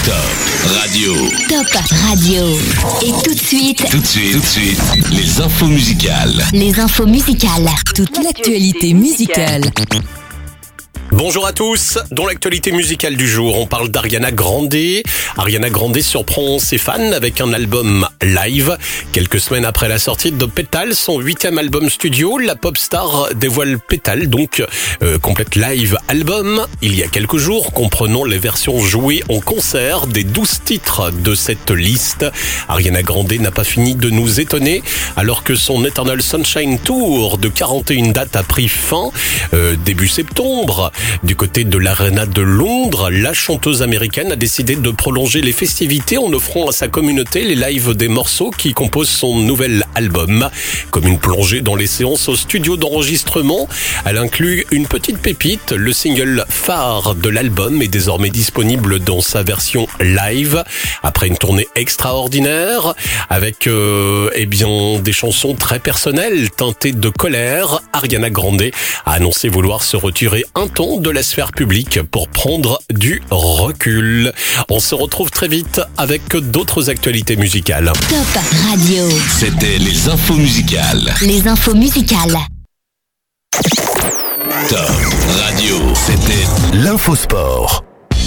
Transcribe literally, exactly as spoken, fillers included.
Top Radio. Top Radio. Et tout de suite, Tout de suite, tout de suite, les infos musicales. les infos musicales. Toute l'actualité musicale. Bonjour à tous, dans l'actualité musicale du jour, on parle d'Ariana Grande. Ariana Grande surprend ses fans avec un album live. Quelques semaines après la sortie de Petal, son huitième album studio, la pop star dévoile Petal, donc euh, complète live album. Il y a quelques jours, comprenant les versions jouées en concert des douze titres de cette liste. Ariana Grande n'a pas fini de nous étonner, alors que son Eternal Sunshine Tour de quarante et une dates a pris fin euh, début septembre. Du côté de l'Arena de Londres, la chanteuse américaine a décidé de prolonger les festivités en offrant à sa communauté les lives des morceaux qui composent son nouvel album. Comme une plongée dans les séances au studio d'enregistrement, elle inclut une petite pépite. Le single phare de l'album est désormais disponible dans sa version live. Après une tournée extraordinaire, avec euh, eh bien des chansons très personnelles teintées de colère, Ariana Grande a annoncé vouloir se retirer un temps de la sphère publique pour prendre du recul. On se retrouve très vite avec d'autres actualités musicales. Top Radio. C'était les infos musicales. Les infos musicales. Top Radio. C'était l'infosport.